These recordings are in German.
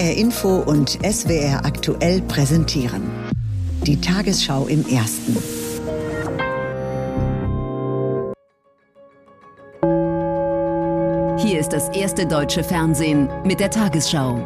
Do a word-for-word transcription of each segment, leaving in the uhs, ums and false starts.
R Info und S W R aktuell präsentieren. Die Tagesschau im Ersten. Hier ist das erste deutsche Fernsehen mit der Tagesschau.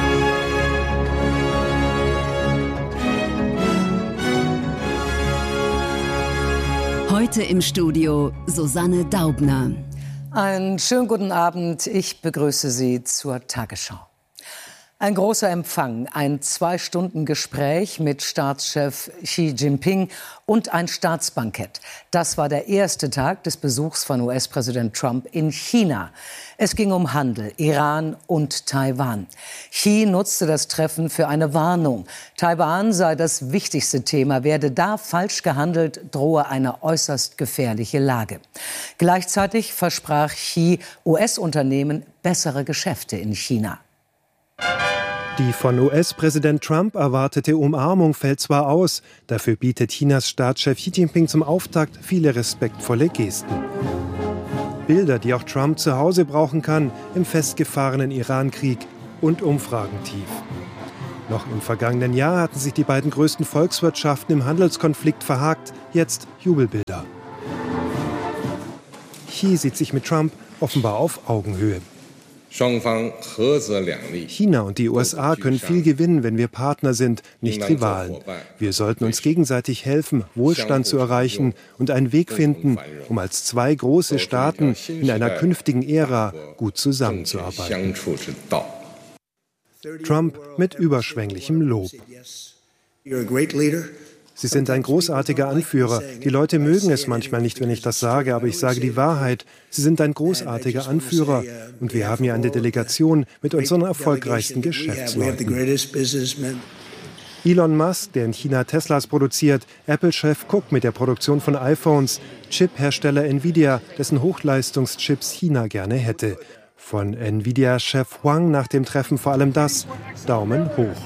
Heute im Studio Susanne Daubner. Einen schönen guten Abend. Ich begrüße Sie zur Tagesschau. Ein großer Empfang, ein Zwei-Stunden-Gespräch mit Staatschef Xi Jinping und ein Staatsbankett. Das war der erste Tag des Besuchs von U S-Präsident Trump in China. Es ging um Handel, Iran und Taiwan. Xi nutzte das Treffen für eine Warnung. Taiwan sei das wichtigste Thema. Werde da falsch gehandelt, drohe eine äußerst gefährliche Lage. Gleichzeitig versprach Xi U S-Unternehmen bessere Geschäfte in China. Die von U S-Präsident Trump erwartete Umarmung fällt zwar aus, dafür bietet Chinas Staatschef Xi Jinping zum Auftakt viele respektvolle Gesten. Bilder, die auch Trump zu Hause brauchen kann, im festgefahrenen Iran-Krieg und Umfragen tief. Noch im vergangenen Jahr hatten sich die beiden größten Volkswirtschaften im Handelskonflikt verhakt, jetzt Jubelbilder. Xi sieht sich mit Trump offenbar auf Augenhöhe. China und die U S A können viel gewinnen, wenn wir Partner sind, nicht Rivalen. Wir sollten uns gegenseitig helfen, Wohlstand zu erreichen und einen Weg finden, um als zwei große Staaten in einer künftigen Ära gut zusammenzuarbeiten. Trump mit überschwänglichem Lob. Sie sind ein großartiger Anführer. Die Leute mögen es manchmal nicht, wenn ich das sage, aber ich sage die Wahrheit. Sie sind ein großartiger Anführer. Und wir haben hier eine Delegation mit unseren erfolgreichsten Geschäftsleuten. Elon Musk, der in China Teslas produziert, Apple-Chef Cook mit der Produktion von iPhones, Chip-Hersteller Nvidia, dessen Hochleistungschips China gerne hätte. Von Nvidia-Chef Huang nach dem Treffen vor allem das: Daumen hoch.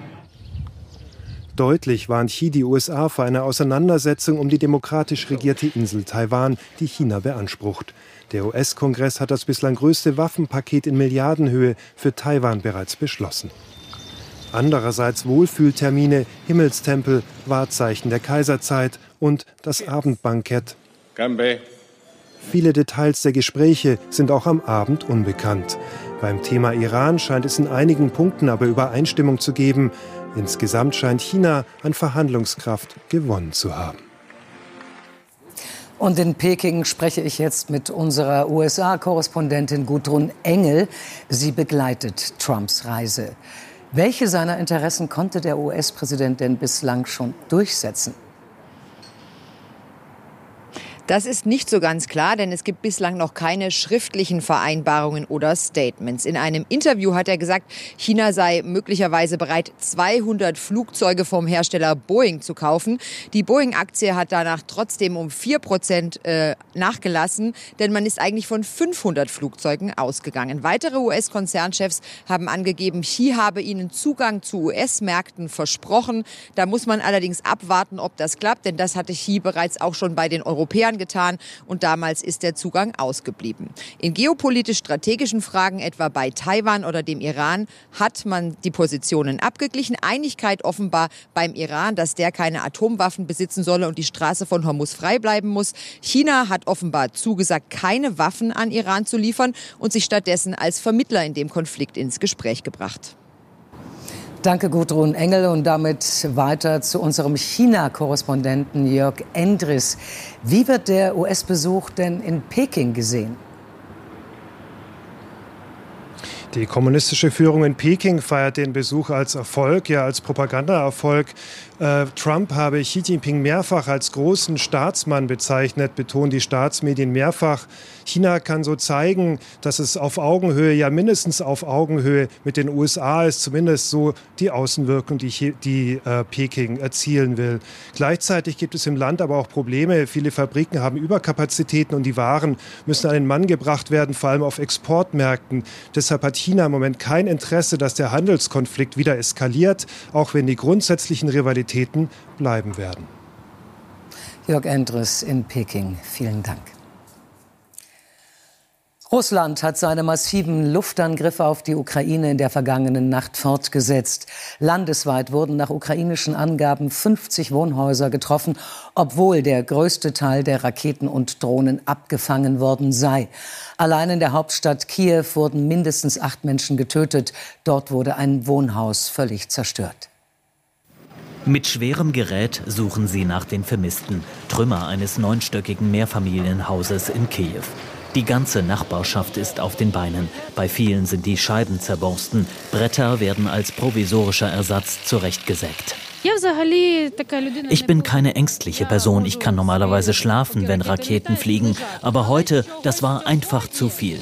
Deutlich warnt Xi die U S A vor einer Auseinandersetzung um die demokratisch regierte Insel Taiwan, die China beansprucht. Der U S-Kongress hat das bislang größte Waffenpaket in Milliardenhöhe für Taiwan bereits beschlossen. Andererseits Wohlfühltermine, Himmelstempel, Wahrzeichen der Kaiserzeit und das Abendbankett. Ganbei. Viele Details der Gespräche sind auch am Abend unbekannt. Beim Thema Iran scheint es in einigen Punkten aber Übereinstimmung zu geben. Insgesamt scheint China an Verhandlungskraft gewonnen zu haben. Und in Peking spreche ich jetzt mit unserer U S A-Korrespondentin Gudrun Engel. Sie begleitet Trumps Reise. Welche seiner Interessen konnte der U S-Präsident denn bislang schon durchsetzen? Das ist nicht so ganz klar, denn es gibt bislang noch keine schriftlichen Vereinbarungen oder Statements. In einem Interview hat er gesagt, China sei möglicherweise bereit, zweihundert Flugzeuge vom Hersteller Boeing zu kaufen. Die Boeing-Aktie hat danach trotzdem um vier Prozent äh, nachgelassen, denn man ist eigentlich von fünfhundert Flugzeugen ausgegangen. Weitere U S-Konzernchefs haben angegeben, Xi habe ihnen Zugang zu U S-Märkten versprochen. Da muss man allerdings abwarten, ob das klappt, denn das hatte Xi bereits auch schon bei den Europäern getan und damals ist der Zugang ausgeblieben. In geopolitisch-strategischen Fragen, etwa bei Taiwan oder dem Iran, hat man die Positionen abgeglichen. Einigkeit offenbar beim Iran, dass der keine Atomwaffen besitzen solle und die Straße von Hormuz frei bleiben muss. China hat offenbar zugesagt, keine Waffen an Iran zu liefern und sich stattdessen als Vermittler in dem Konflikt ins Gespräch gebracht. Danke, Gudrun Engel. Und damit weiter zu unserem China-Korrespondenten Jörg Endres. Wie wird der U S-Besuch denn in Peking gesehen? Die kommunistische Führung in Peking feiert den Besuch als Erfolg, ja als Propagandaerfolg. Äh, Trump habe Xi Jinping mehrfach als großen Staatsmann bezeichnet, betonen die Staatsmedien mehrfach. China kann so zeigen, dass es auf Augenhöhe, ja mindestens auf Augenhöhe mit den U S A ist, zumindest so die Außenwirkung, die, die äh, Peking erzielen will. Gleichzeitig gibt es im Land aber auch Probleme. Viele Fabriken haben Überkapazitäten und die Waren müssen an den Mann gebracht werden, vor allem auf Exportmärkten. Deshalb hat China im Moment kein Interesse, dass der Handelskonflikt wieder eskaliert, auch wenn die grundsätzlichen Rivalitäten bleiben werden. Jörg Endres in Peking, vielen Dank. Russland hat seine massiven Luftangriffe auf die Ukraine in der vergangenen Nacht fortgesetzt. Landesweit wurden nach ukrainischen Angaben fünfzig Wohnhäuser getroffen, obwohl der größte Teil der Raketen und Drohnen abgefangen worden sei. Allein in der Hauptstadt Kiew wurden mindestens acht Menschen getötet. Dort wurde ein Wohnhaus völlig zerstört. Mit schwerem Gerät suchen sie nach den Vermissten. Trümmer eines neunstöckigen Mehrfamilienhauses in Kiew. Die ganze Nachbarschaft ist auf den Beinen. Bei vielen sind die Scheiben zerborsten. Bretter werden als provisorischer Ersatz zurechtgesägt. Ich bin keine ängstliche Person. Ich kann normalerweise schlafen, wenn Raketen fliegen. Aber heute, das war einfach zu viel.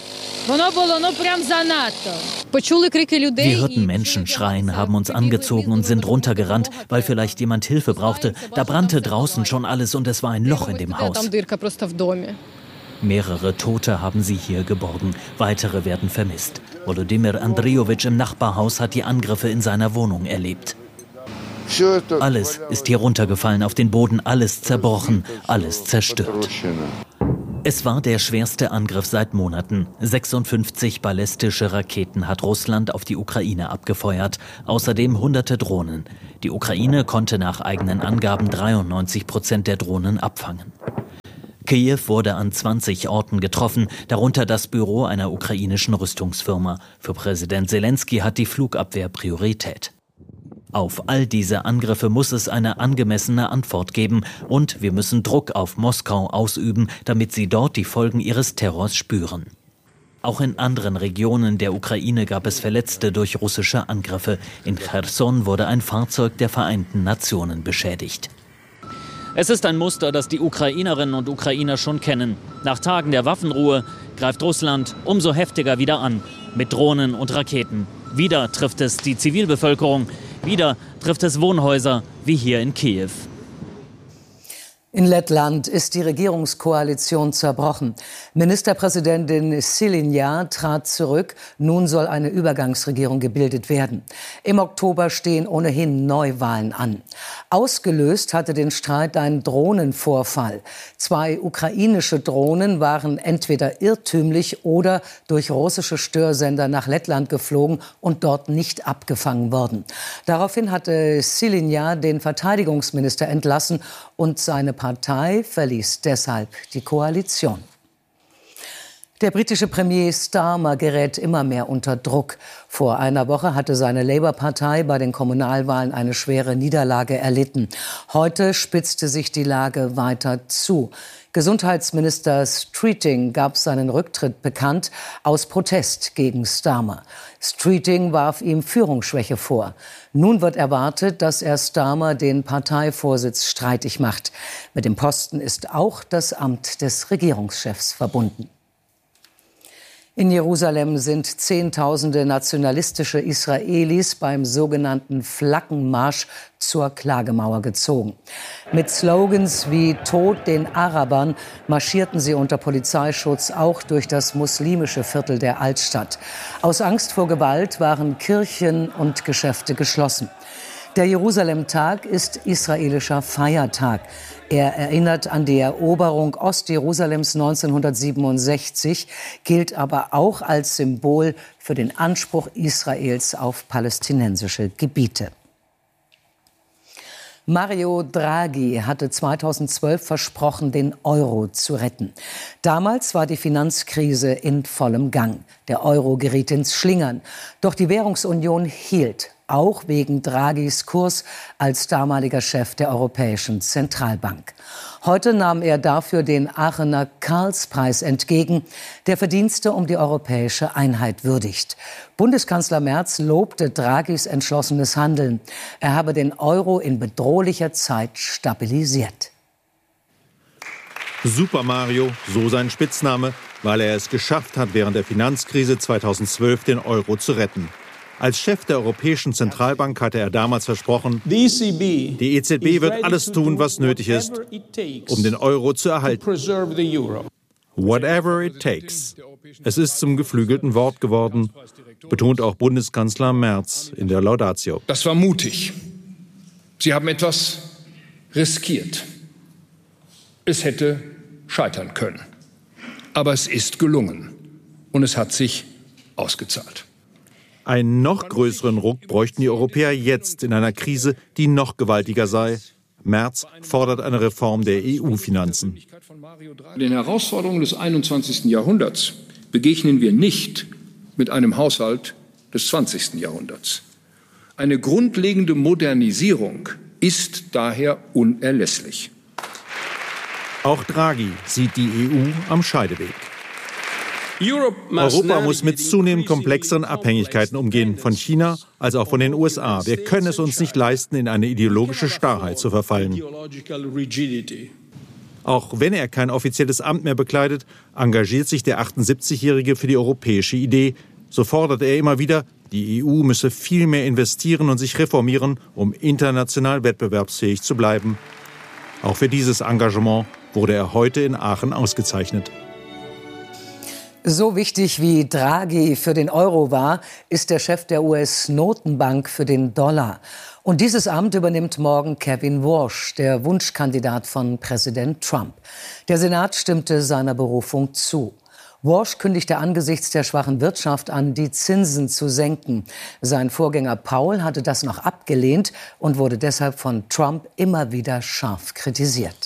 Wir hörten Menschen schreien, haben uns angezogen und sind runtergerannt, weil vielleicht jemand Hilfe brauchte. Da brannte draußen schon alles und es war ein Loch in dem Haus. Mehrere Tote haben sie hier geborgen. Weitere werden vermisst. Volodymyr Andrejowitsch im Nachbarhaus hat die Angriffe in seiner Wohnung erlebt. Alles ist hier runtergefallen auf den Boden, alles zerbrochen, alles zerstört. Es war der schwerste Angriff seit Monaten. sechsundfünfzig ballistische Raketen hat Russland auf die Ukraine abgefeuert, außerdem hunderte Drohnen. Die Ukraine konnte nach eigenen Angaben dreiundneunzig Prozent der Drohnen abfangen. Kiew wurde an zwanzig Orten getroffen, darunter das Büro einer ukrainischen Rüstungsfirma. Für Präsident Selensky hat die Flugabwehr Priorität. Auf all diese Angriffe muss es eine angemessene Antwort geben und wir müssen Druck auf Moskau ausüben, damit sie dort die Folgen ihres Terrors spüren. Auch in anderen Regionen der Ukraine gab es Verletzte durch russische Angriffe. In Cherson wurde ein Fahrzeug der Vereinten Nationen beschädigt. Es ist ein Muster, das die Ukrainerinnen und Ukrainer schon kennen. Nach Tagen der Waffenruhe greift Russland umso heftiger wieder an, mit Drohnen und Raketen. Wieder trifft es die Zivilbevölkerung, wieder trifft es Wohnhäuser, wie hier in Kiew. In Lettland ist die Regierungskoalition zerbrochen. Ministerpräsidentin Šilinja trat zurück. Nun soll eine Übergangsregierung gebildet werden. Im Oktober stehen ohnehin Neuwahlen an. Ausgelöst hatte den Streit ein Drohnenvorfall. Zwei ukrainische Drohnen waren entweder irrtümlich oder durch russische Störsender nach Lettland geflogen und dort nicht abgefangen worden. Daraufhin hatte Šilinja den Verteidigungsminister entlassen und seine Partei verließ deshalb die Koalition. Der britische Premier Starmer gerät immer mehr unter Druck. Vor einer Woche hatte seine Labour-Partei bei den Kommunalwahlen eine schwere Niederlage erlitten. Heute spitzte sich die Lage weiter zu. Gesundheitsminister Streeting gab seinen Rücktritt bekannt aus Protest gegen Starmer. Streeting warf ihm Führungsschwäche vor. Nun wird erwartet, dass er Starmer den Parteivorsitz streitig macht. Mit dem Posten ist auch das Amt des Regierungschefs verbunden. In Jerusalem sind Zehntausende nationalistische Israelis beim sogenannten Flaggenmarsch zur Klagemauer gezogen. Mit Slogans wie »Tod den Arabern« marschierten sie unter Polizeischutz auch durch das muslimische Viertel der Altstadt. Aus Angst vor Gewalt waren Kirchen und Geschäfte geschlossen. Der Jerusalem-Tag ist israelischer Feiertag. Er erinnert an die Eroberung Ostjerusalems neunzehnhundertsiebenundsechzig, gilt aber auch als Symbol für den Anspruch Israels auf palästinensische Gebiete. Mario Draghi hatte zweitausendzwölf versprochen, den Euro zu retten. Damals war die Finanzkrise in vollem Gang. Der Euro geriet ins Schlingern. Doch die Währungsunion hielt, auch wegen Draghis Kurs als damaliger Chef der Europäischen Zentralbank. Heute nahm er dafür den Aachener Karlspreis entgegen, der Verdienste um die europäische Einheit würdigt. Bundeskanzler Merz lobte Draghis entschlossenes Handeln. Er habe den Euro in bedrohlicher Zeit stabilisiert. Super Mario, so sein Spitzname, weil er es geschafft hat, während der Finanzkrise zweitausendzwölf den Euro zu retten. Als Chef der Europäischen Zentralbank hatte er damals versprochen, die E Z B wird alles tun, was nötig ist, um den Euro zu erhalten. Whatever it takes. Es ist zum geflügelten Wort geworden, betont auch Bundeskanzler Merz in der Laudatio. Das war mutig. Sie haben etwas riskiert. Es hätte scheitern können. Aber es ist gelungen. und es hat sich ausgezahlt. Einen noch größeren Ruck bräuchten die Europäer jetzt in einer Krise, die noch gewaltiger sei. Merz fordert eine Reform der E U-Finanzen. Den Herausforderungen des einundzwanzigsten Jahrhunderts begegnen wir nicht mit einem Haushalt des zwanzigsten Jahrhunderts. Eine grundlegende Modernisierung ist daher unerlässlich. Auch Draghi sieht die E U am Scheideweg. Europa muss mit zunehmend komplexeren Abhängigkeiten umgehen, von China als auch von den U S A. Wir können es uns nicht leisten, in eine ideologische Starrheit zu verfallen. Auch wenn er kein offizielles Amt mehr bekleidet, engagiert sich der achtundsiebzigjährige für die europäische Idee. So fordert er immer wieder, die E U müsse viel mehr investieren und sich reformieren, um international wettbewerbsfähig zu bleiben. Auch für dieses Engagement wurde er heute in Aachen ausgezeichnet. So wichtig wie Draghi für den Euro war, ist der Chef der U S-Notenbank für den Dollar. Und dieses Amt übernimmt morgen Kevin Warsh, der Wunschkandidat von Präsident Trump. Der Senat stimmte seiner Berufung zu. Warsh kündigte angesichts der schwachen Wirtschaft an, die Zinsen zu senken. Sein Vorgänger Powell hatte das noch abgelehnt und wurde deshalb von Trump immer wieder scharf kritisiert.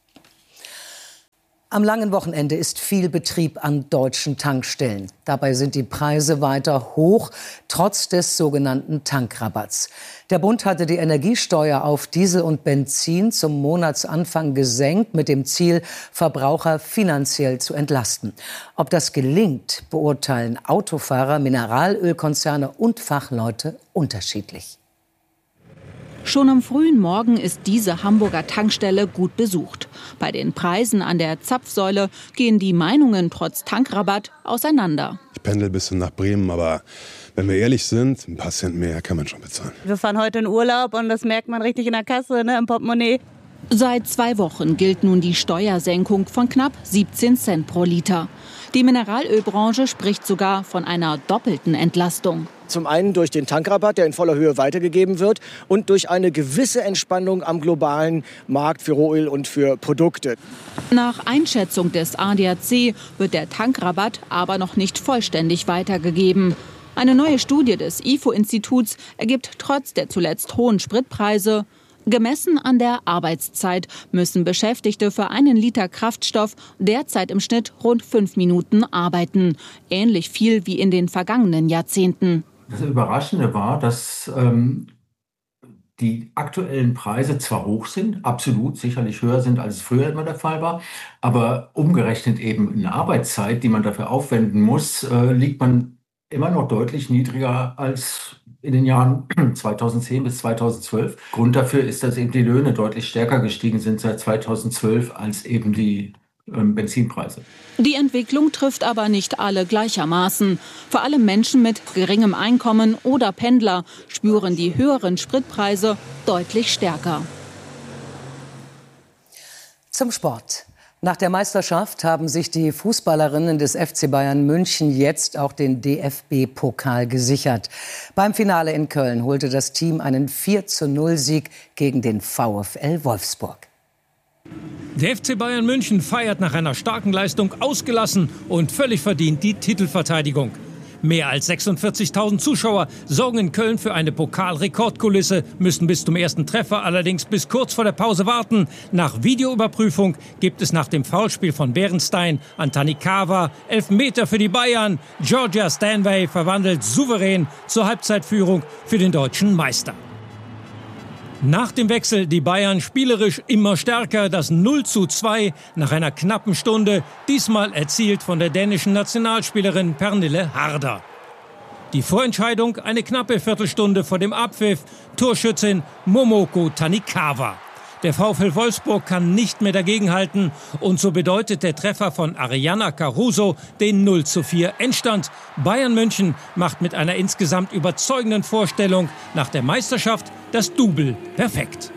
Am langen Wochenende ist viel Betrieb an deutschen Tankstellen. Dabei sind die Preise weiter hoch, trotz des sogenannten Tankrabatts. Der Bund hatte die Energiesteuer auf Diesel und Benzin zum Monatsanfang gesenkt, mit dem Ziel, Verbraucher finanziell zu entlasten. Ob das gelingt, beurteilen Autofahrer, Mineralölkonzerne und Fachleute unterschiedlich. Schon am frühen Morgen ist diese Hamburger Tankstelle gut besucht. Bei den Preisen an der Zapfsäule gehen die Meinungen trotz Tankrabatt auseinander. Ich pendel ein bisschen nach Bremen, aber wenn wir ehrlich sind, ein paar Cent mehr kann man schon bezahlen. Wir fahren heute in Urlaub und das merkt man richtig in der Kasse, ne, im Portemonnaie. Seit zwei Wochen gilt nun die Steuersenkung von knapp siebzehn Cent pro Liter. Die Mineralölbranche spricht sogar von einer doppelten Entlastung. Zum einen durch den Tankrabatt, der in voller Höhe weitergegeben wird, und durch eine gewisse Entspannung am globalen Markt für Rohöl und für Produkte. Nach Einschätzung des A D A C wird der Tankrabatt aber noch nicht vollständig weitergegeben. Eine neue Studie des I F O-Instituts ergibt trotz der zuletzt hohen Spritpreise: Gemessen an der Arbeitszeit müssen Beschäftigte für einen Liter Kraftstoff derzeit im Schnitt rund fünf Minuten arbeiten. Ähnlich viel wie in den vergangenen Jahrzehnten. Das Überraschende war, dass ähm, die aktuellen Preise zwar hoch sind, absolut sicherlich höher sind, als es früher immer der Fall war, aber umgerechnet eben in der Arbeitszeit, die man dafür aufwenden muss, äh, liegt man immer noch deutlich niedriger als in den Jahren zweitausendzehn bis zweitausendzwölf. Grund dafür ist, dass eben die Löhne deutlich stärker gestiegen sind seit zweitausendzwölf als eben die ähm, Benzinpreise. Die Entwicklung trifft aber nicht alle gleichermaßen. Vor allem Menschen mit geringem Einkommen oder Pendler spüren die höheren Spritpreise deutlich stärker. Zum Sport. Nach der Meisterschaft haben sich die Fußballerinnen des F C Bayern München jetzt auch den D F B-Pokal gesichert. Beim Finale in Köln holte das Team einen vier zu null Sieg gegen den VfL Wolfsburg. Der F C Bayern München feiert nach einer starken Leistung ausgelassen und völlig verdient die Titelverteidigung. Mehr als sechsundvierzigtausend Zuschauer sorgen in Köln für eine Pokalrekordkulisse, müssen bis zum ersten Treffer allerdings bis kurz vor der Pause warten. Nach Videoüberprüfung gibt es nach dem Foulspiel von Beerenstein an Tanikawa Elfmeter für die Bayern. Georgia Stanway verwandelt souverän zur Halbzeitführung für den deutschen Meister. Nach dem Wechsel die Bayern spielerisch immer stärker, das null zu zwei nach einer knappen Stunde, diesmal erzielt von der dänischen Nationalspielerin Pernille Harder. Die Vorentscheidung eine knappe Viertelstunde vor dem Abpfiff, Torschützin Momoko Tanikawa. Der VfL Wolfsburg kann nicht mehr dagegenhalten und so bedeutet der Treffer von Ariana Caruso den null zu vier Endstand. Bayern München macht mit einer insgesamt überzeugenden Vorstellung nach der Meisterschaft das Double perfekt.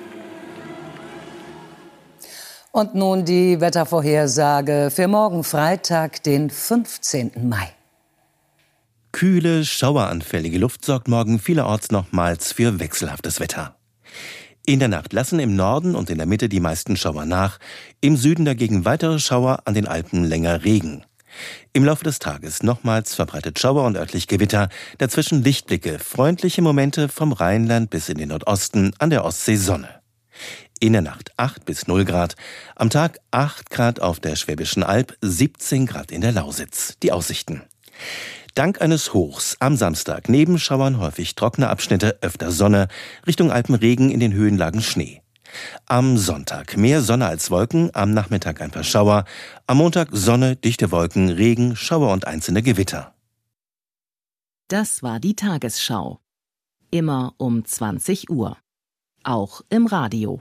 Und nun die Wettervorhersage für morgen Freitag, den fünfzehnten Mai. Kühle, schaueranfällige Luft sorgt morgen vielerorts nochmals für wechselhaftes Wetter. In der Nacht lassen im Norden und in der Mitte die meisten Schauer nach, im Süden dagegen weitere Schauer, an den Alpen länger Regen. Im Laufe des Tages nochmals verbreitet Schauer und örtlich Gewitter, dazwischen Lichtblicke, freundliche Momente vom Rheinland bis in den Nordosten, an der Ostsee Sonne. In der Nacht acht bis null Grad, am Tag acht Grad auf der Schwäbischen Alb, siebzehn Grad in der Lausitz. Die Aussichten. Dank eines Hochs am Samstag neben Schauern häufig trockene Abschnitte, öfter Sonne, Richtung Alpenregen, in den Höhenlagen Schnee. Am Sonntag mehr Sonne als Wolken, am Nachmittag ein paar Schauer, am Montag Sonne, dichte Wolken, Regen, Schauer und einzelne Gewitter. Das war die Tagesschau. Immer um zwanzig Uhr. Auch im Radio.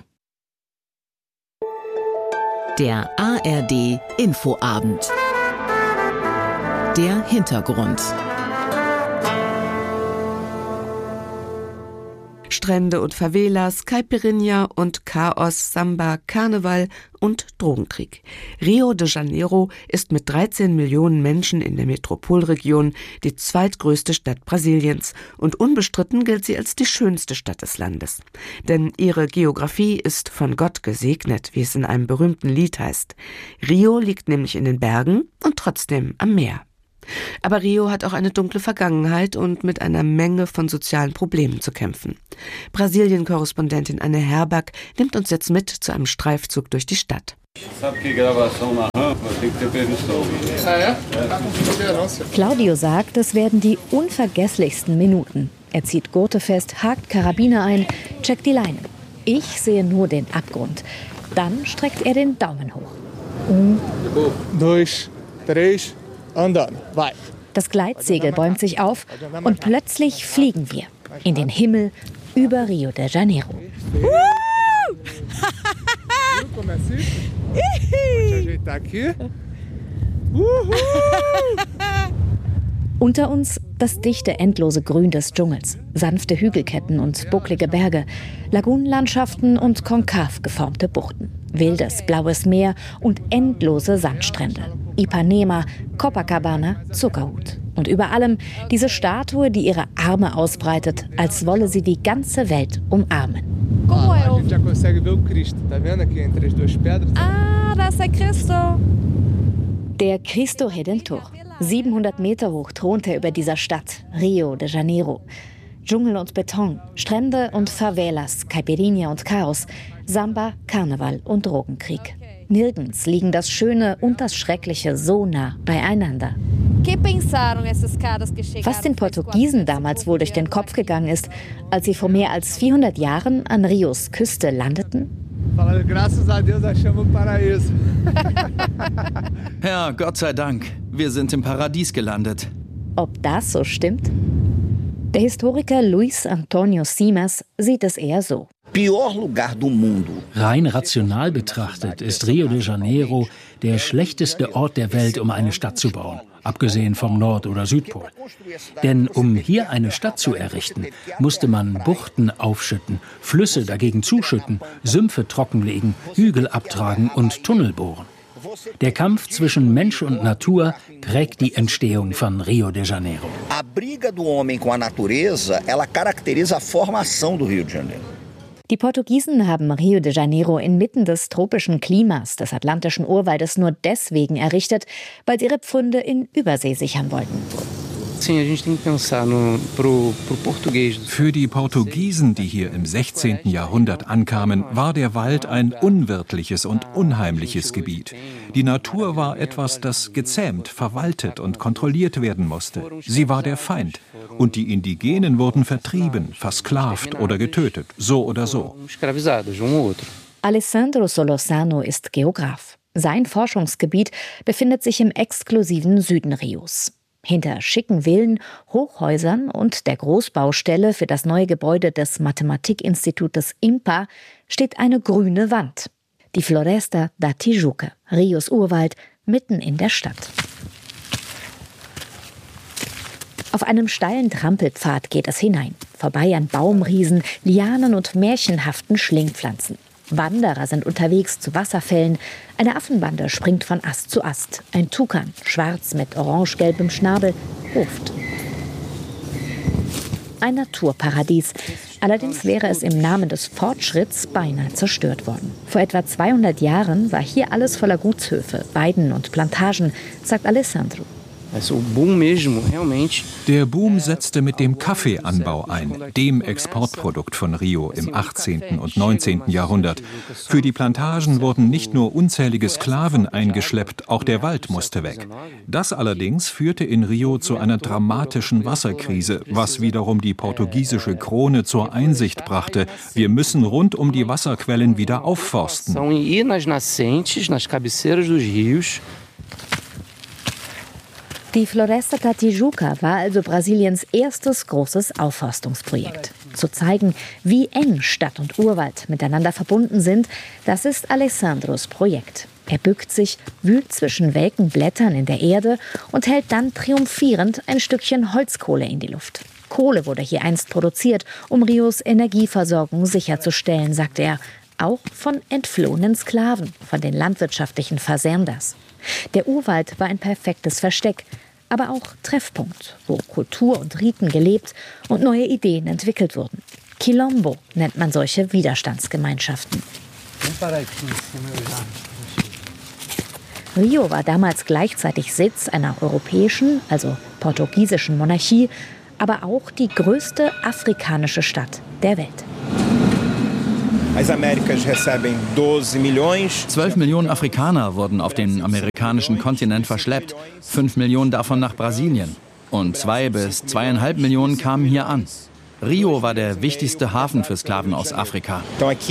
Der A R D Infoabend. Der Hintergrund. Strände und Favelas, Caipirinha und Chaos, Samba, Karneval und Drogenkrieg. Rio de Janeiro ist mit dreizehn Millionen Menschen in der Metropolregion die zweitgrößte Stadt Brasiliens und unbestritten gilt sie als die schönste Stadt des Landes. Denn ihre Geografie ist von Gott gesegnet, wie es in einem berühmten Lied heißt. Rio liegt nämlich in den Bergen und trotzdem am Meer. Aber Rio hat auch eine dunkle Vergangenheit und mit einer Menge von sozialen Problemen zu kämpfen. Brasilien-Korrespondentin Anne Herberg nimmt uns jetzt mit zu einem Streifzug durch die Stadt. Claudio sagt, es werden die unvergesslichsten Minuten. Er zieht Gurte fest, hakt Karabiner ein, checkt die Leine. Ich sehe nur den Abgrund. Dann streckt er den Daumen hoch. Um, dois, três. Und dann, weiter. Das Gleitsegel bäumt sich auf und plötzlich fliegen wir in den Himmel über Rio de Janeiro. Unter uns das dichte, endlose Grün des Dschungels, sanfte Hügelketten und bucklige Berge, Lagunenlandschaften und konkav geformte Buchten, wildes, blaues Meer und endlose Sandstrände. Ipanema, Copacabana, Zuckerhut. Und über allem diese Statue, die ihre Arme ausbreitet, als wolle sie die ganze Welt umarmen. Ah, das ist Cristo. Der Cristo Redentor. siebenhundert Meter hoch thront er über dieser Stadt, Rio de Janeiro. Dschungel und Beton, Strände und Favelas, Caipirinha und Chaos, Samba, Karneval und Drogenkrieg. Nirgends liegen das Schöne und das Schreckliche so nah beieinander. Was den Portugiesen damals wohl durch den Kopf gegangen ist, als sie vor mehr als vierhundert Jahren an Rios Küste landeten? Ja, Gott sei Dank. Wir sind im Paradies gelandet. Ob das so stimmt? Der Historiker Luis Antonio Simas sieht es eher so. Rein rational betrachtet ist Rio de Janeiro der schlechteste Ort der Welt, um eine Stadt zu bauen, abgesehen vom Nord- oder Südpol. Denn um hier eine Stadt zu errichten, musste man Buchten aufschütten, Flüsse dagegen zuschütten, Sümpfe trockenlegen, Hügel abtragen und Tunnel bohren. Der Kampf zwischen Mensch und Natur prägt die Entstehung von Rio de Janeiro. A briga do homem com a natureza, ela caracteriza a formação do Rio de Janeiro. Die Portugiesen haben Rio de Janeiro inmitten des tropischen Klimas des atlantischen Urwaldes nur deswegen errichtet, weil sie ihre Pfründe in Übersee sichern wollten. Für die Portugiesen, die hier im sechzehnten Jahrhundert ankamen, war der Wald ein unwirtliches und unheimliches Gebiet. Die Natur war etwas, das gezähmt, verwaltet und kontrolliert werden musste. Sie war der Feind. Und die Indigenen wurden vertrieben, versklavt oder getötet, so oder so. Alessandro Solorzano ist Geograf. Sein Forschungsgebiet befindet sich im exklusiven Süden Rios. Hinter schicken Villen, Hochhäusern und der Großbaustelle für das neue Gebäude des Mathematikinstitutes I M P A steht eine grüne Wand. Die Floresta da Tijuca, Rios Urwald, mitten in der Stadt. Auf einem steilen Trampelpfad geht es hinein, vorbei an Baumriesen, Lianen und märchenhaften Schlingpflanzen. Wanderer sind unterwegs zu Wasserfällen, eine Affenbande springt von Ast zu Ast, ein Tukan, schwarz mit orange-gelbem Schnabel, ruft. Ein Naturparadies, Allerdings wäre es im Namen des Fortschritts beinahe zerstört worden. Vor etwa zweihundert Jahren war hier alles voller Gutshöfe, Weiden und Plantagen, sagt Alessandro. Der Boom setzte mit dem Kaffeeanbau ein, dem Exportprodukt von Rio im achtzehnten und neunzehnten Jahrhundert. Für die Plantagen wurden nicht nur unzählige Sklaven eingeschleppt, auch der Wald musste weg. Das allerdings führte in Rio zu einer dramatischen Wasserkrise, was wiederum die portugiesische Krone zur Einsicht brachte: Wir müssen rund um die Wasserquellen wieder aufforsten. Die Floresta da Tijuca war also Brasiliens erstes großes Aufforstungsprojekt. Zu zeigen, wie eng Stadt und Urwald miteinander verbunden sind, das ist Alessandros Projekt. Er bückt sich, wühlt zwischen welken Blättern in der Erde und hält dann triumphierend ein Stückchen Holzkohle in die Luft. Kohle wurde hier einst produziert, um Rios Energieversorgung sicherzustellen, sagt er. Auch von entflohenen Sklaven, von den landwirtschaftlichen Fazendas. Der Urwald war ein perfektes Versteck, aber auch Treffpunkt, wo Kultur und Riten gelebt und neue Ideen entwickelt wurden. Quilombo nennt man solche Widerstandsgemeinschaften. Rio war damals gleichzeitig Sitz einer europäischen, also portugiesischen Monarchie, aber auch die größte afrikanische Stadt der Welt. zwölf Millionen Afrikaner wurden auf den amerikanischen Kontinent verschleppt, fünf Millionen davon nach Brasilien. Und zwei bis zweieinhalb Millionen kamen hier an. Rio war der wichtigste Hafen für Sklaven aus Afrika.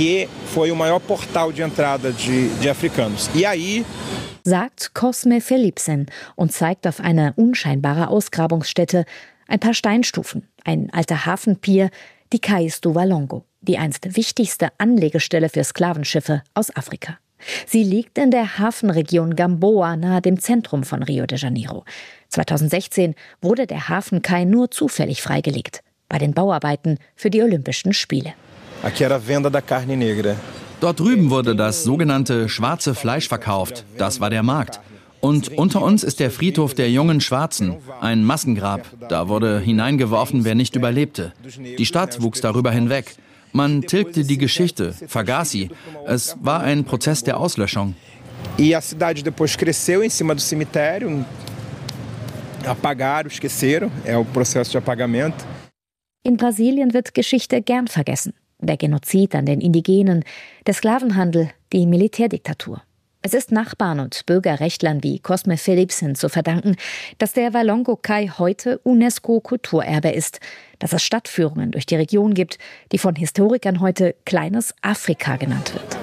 Sagt Cosme Felipsen und zeigt auf eine unscheinbare Ausgrabungsstätte, ein paar Steinstufen, ein alter Hafenpier, die Cais do Valongo, die einst wichtigste Anlegestelle für Sklavenschiffe aus Afrika. Sie liegt in der Hafenregion Gamboa nahe dem Zentrum von Rio de Janeiro. zweitausendsechzehn wurde der Hafenkai nur zufällig freigelegt, bei den Bauarbeiten für die Olympischen Spiele. Dort drüben wurde das sogenannte schwarze Fleisch verkauft. Das war der Markt. Und unter uns ist der Friedhof der jungen Schwarzen, ein Massengrab. Da wurde hineingeworfen, wer nicht überlebte. Die Stadt wuchs darüber hinweg. Man tilgte die Geschichte, vergaß sie. Es war ein Prozess der Auslöschung. E a cidade depois cresceu em cima do cemitério. Apagaram, esqueceram. É o processo de apagamento. In Brasilien wird Geschichte gern vergessen. Der Genozid an den Indigenen, der Sklavenhandel, die Militärdiktatur. Es ist Nachbarn und Bürgerrechtlern wie Cosme Felipsen zu verdanken, dass der Valongo Kai heute UNESCO-Kulturerbe ist, dass es Stadtführungen durch die Region gibt, die von Historikern heute Kleines Afrika genannt wird.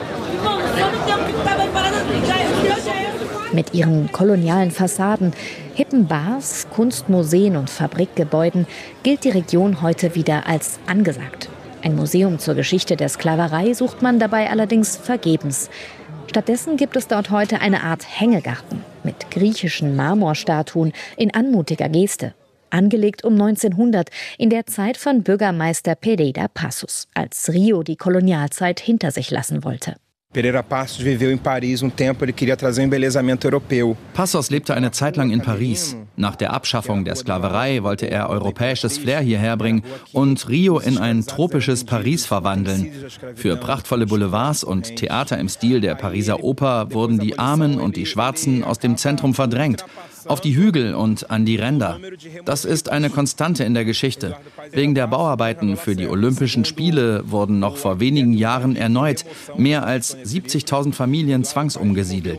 Mit ihren kolonialen Fassaden, hippen Bars, Kunstmuseen und Fabrikgebäuden gilt die Region heute wieder als angesagt. Ein Museum zur Geschichte der Sklaverei sucht man dabei allerdings vergebens. Stattdessen gibt es dort heute eine Art Hängegarten mit griechischen Marmorstatuen in anmutiger Geste. Angelegt um neunzehnhundert, in der Zeit von Bürgermeister Pereira Passos, als Rio die Kolonialzeit hinter sich lassen wollte. Pereira Passos viveu em Paris um tempo, ele queria trazer um embelezamento europeu. Passos lebte eine Zeit lang in Paris. Nach der Abschaffung der Sklaverei wollte er europäisches Flair hierher bringen und Rio in ein tropisches Paris verwandeln. Für prachtvolle Boulevards und Theater im Stil der Pariser Oper wurden die Armen und die Schwarzen aus dem Zentrum verdrängt. Auf die Hügel und an die Ränder. Das ist eine Konstante in der Geschichte. Wegen der Bauarbeiten für die Olympischen Spiele wurden noch vor wenigen Jahren erneut mehr als siebzigtausend Familien zwangsumgesiedelt.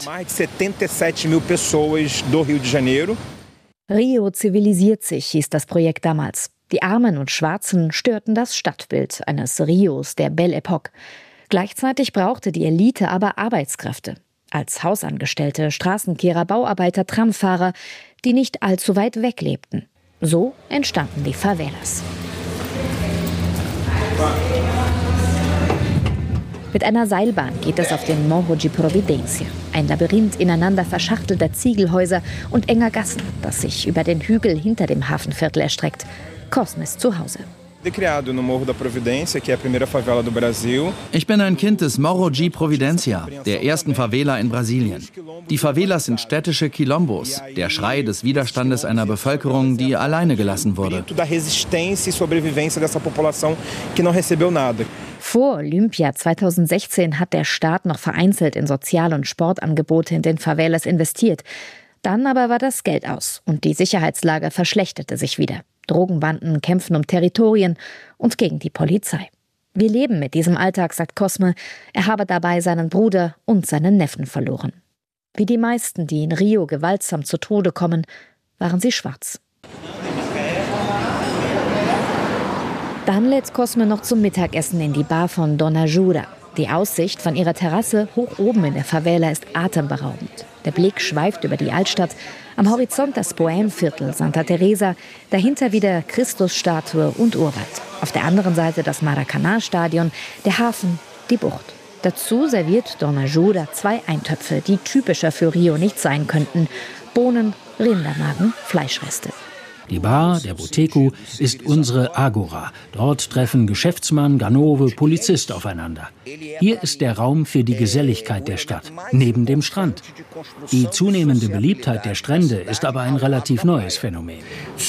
Rio zivilisiert sich, hieß das Projekt damals. Die Armen und Schwarzen störten das Stadtbild eines Rios der Belle Époque. Gleichzeitig brauchte die Elite aber Arbeitskräfte. Als Hausangestellte, Straßenkehrer, Bauarbeiter, Tramfahrer, die nicht allzu weit weg lebten. So entstanden die Favelas. Mit einer Seilbahn geht es auf den Morro de Providência, ein Labyrinth ineinander verschachtelter Ziegelhäuser und enger Gassen, das sich über den Hügel hinter dem Hafenviertel erstreckt. Cosmes Zuhause. Ich bin ein Kind des Morro de Providencia, der ersten Favela in Brasilien. Die Favelas sind städtische Quilombos, der Schrei des Widerstandes einer Bevölkerung, die alleine gelassen wurde. Vor Olympia zweitausendsechzehn hat der Staat noch vereinzelt in Sozial- und Sportangebote in den Favelas investiert. Dann aber war das Geld aus und die Sicherheitslage verschlechterte sich wieder. Drogenbanden kämpfen um Territorien und gegen die Polizei. Wir leben mit diesem Alltag, sagt Cosme. Er habe dabei seinen Bruder und seinen Neffen verloren. Wie die meisten, die in Rio gewaltsam zu Tode kommen, waren sie schwarz. Dann lädt Cosme noch zum Mittagessen in die Bar von Dona Jura. Die Aussicht von ihrer Terrasse hoch oben in der Favela ist atemberaubend. Der Blick schweift über die Altstadt. Am Horizont das Bohème-Viertel Santa Teresa, dahinter wieder Christusstatue und Urwald. Auf der anderen Seite das Maracanã-Stadion, der Hafen, die Bucht. Dazu serviert Dona Jura zwei Eintöpfe, die typischer für Rio nicht sein könnten. Bohnen, Rindermagen, Fleischreste. Die Bar, der Boteco, ist unsere Agora. Dort treffen Geschäftsmann, Ganove, Polizist aufeinander. Hier ist der Raum für die Geselligkeit der Stadt, neben dem Strand. Die zunehmende Beliebtheit der Strände ist aber ein relativ neues Phänomen.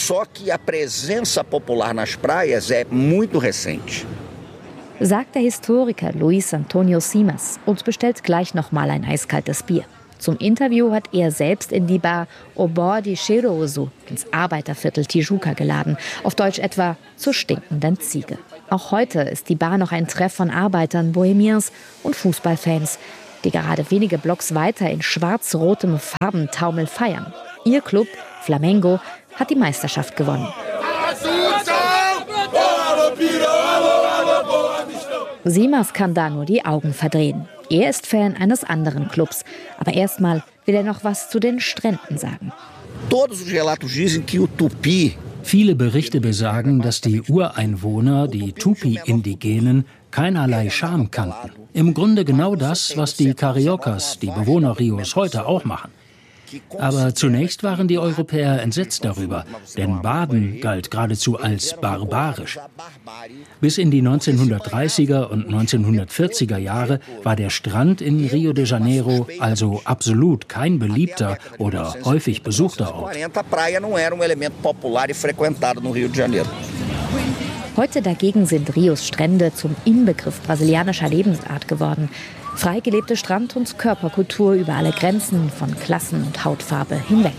Sagt der Historiker Luis Antonio Simas und bestellt gleich noch mal ein eiskaltes Bier. Zum Interview hat er selbst in die Bar O Bode Cheiroso ins Arbeiterviertel Tijuca geladen, auf Deutsch etwa zur stinkenden Ziege. Auch heute ist die Bar noch ein Treff von Arbeitern, Bohemiens und Fußballfans, die gerade wenige Blocks weiter in schwarz-rotem Farbentaumel feiern. Ihr Club, Flamengo, hat die Meisterschaft gewonnen. Simas kann da nur die Augen verdrehen. Er ist Fan eines anderen Clubs. Aber erstmal will er noch was zu den Stränden sagen. Viele Berichte besagen, dass die Ureinwohner, die Tupi-Indigenen, keinerlei Scham kannten. Im Grunde genau das, was die Cariocas, die Bewohner Rios, heute auch machen. Aber zunächst waren die Europäer entsetzt darüber, denn Baden galt geradezu als barbarisch. Bis in die neunzehnhundertdreißiger und neunzehnhundertvierziger Jahre war der Strand in Rio de Janeiro also absolut kein beliebter oder häufig besuchter Ort. Heute dagegen sind Rios Strände zum Inbegriff brasilianischer Lebensart geworden. Freigelebte Strand- und Körperkultur über alle Grenzen von Klassen und Hautfarbe hinweg.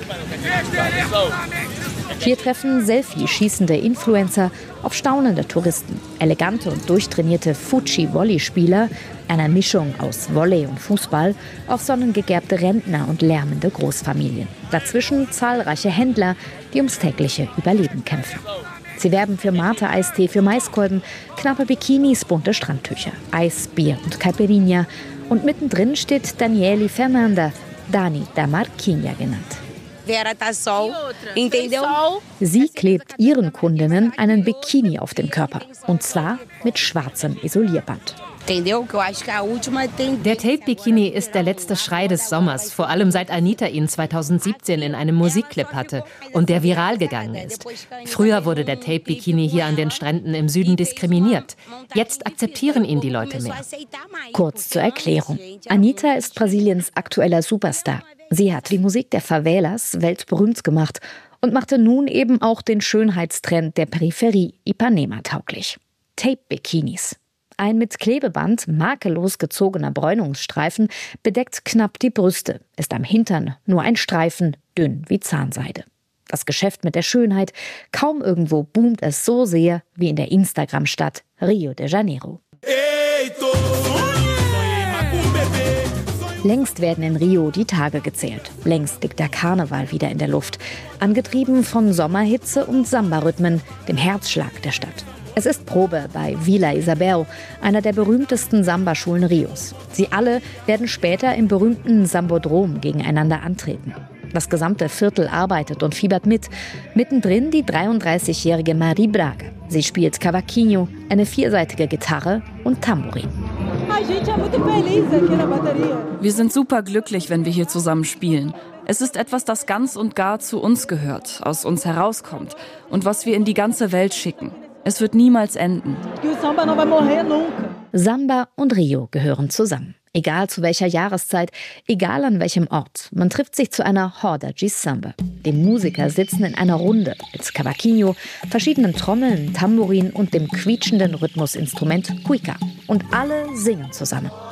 Hier treffen Selfie-schießende Influencer auf staunende Touristen, elegante und durchtrainierte Fuji-Volley-Spieler, einer Mischung aus Volley und Fußball, auf sonnengegerbte Rentner und lärmende Großfamilien. Dazwischen zahlreiche Händler, die ums tägliche Überleben kämpfen. Sie werben für Mate-Eistee, für Maiskolben, knappe Bikinis, bunte Strandtücher, Eis, Bier und Caipirinha. Und mittendrin steht Daniele Fernanda, Dani da Marquinha genannt. Sie klebt ihren Kundinnen einen Bikini auf den Körper. Und zwar mit schwarzem Isolierband. Der Tape-Bikini ist der letzte Schrei des Sommers, vor allem seit Anitta ihn zweitausendsiebzehn in einem Musikclip hatte und der viral gegangen ist. Früher wurde der Tape-Bikini hier an den Stränden im Süden diskriminiert. Jetzt akzeptieren ihn die Leute mehr. Kurz zur Erklärung. Anitta ist Brasiliens aktueller Superstar. Sie hat die Musik der Favelas weltberühmt gemacht und machte nun eben auch den Schönheitstrend der Peripherie Ipanema tauglich. Tape-Bikinis. Ein mit Klebeband makellos gezogener Bräunungsstreifen bedeckt knapp die Brüste, ist am Hintern nur ein Streifen, dünn wie Zahnseide. Das Geschäft mit der Schönheit, kaum irgendwo boomt es so sehr wie in der Instagram-Stadt Rio de Janeiro. Längst werden in Rio die Tage gezählt. Längst liegt der Karneval wieder in der Luft. Angetrieben von Sommerhitze und Samba-Rhythmen, dem Herzschlag der Stadt. Es ist Probe bei Vila Isabel, einer der berühmtesten Samba-Schulen Rios. Sie alle werden später im berühmten Sambodrom gegeneinander antreten. Das gesamte Viertel arbeitet und fiebert mit. Mittendrin die dreiunddreißigjährige Marie Braga. Sie spielt Cavaquinho, eine vierseitige Gitarre und Tambourin. Wir sind super glücklich, wenn wir hier zusammen spielen. Es ist etwas, das ganz und gar zu uns gehört, aus uns herauskommt und was wir in die ganze Welt schicken. Es wird niemals enden. Samba und Rio gehören zusammen. Egal zu welcher Jahreszeit, egal an welchem Ort. Man trifft sich zu einer Roda de Samba. Die Musiker sitzen in einer Runde mit Cavaquinho, verschiedenen Trommeln, Tambourin und dem quietschenden Rhythmusinstrument Cuica. Und alle singen zusammen.